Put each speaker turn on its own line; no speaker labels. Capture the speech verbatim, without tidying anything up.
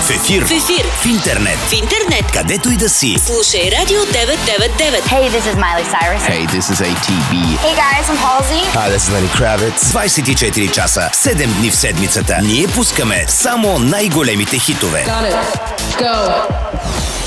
В ефир.
В ефир.
В интернет.
В интернет.
Където и да си.
Слушай Радио деветsto деветдесет и девет.
Hey, this is Miley Cyrus.
Hey, this is A T B.
Hey guys, I'm Halsey.
Hi, this is Lenny Kravitz.
двайсет и четири часа, седем дни в седмицата. Ние пускаме само най-големите хитове.
Got it. Go.